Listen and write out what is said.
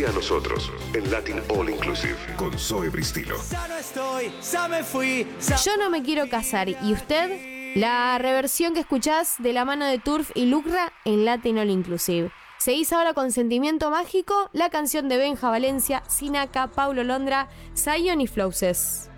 Unite a nosotros en Latin All Inclusive con Zoe Bristilo. Ya no estoy, ya me fui. Yo no me quiero casar. ¿Y usted? La reversión que escuchás de la mano de Turf y Lucra en Latin All Inclusive. Seguís ahora con Sentimiento Mágico, la canción de Benja Valencia, Sinaca, Paulo Londra, Zion y Flowses.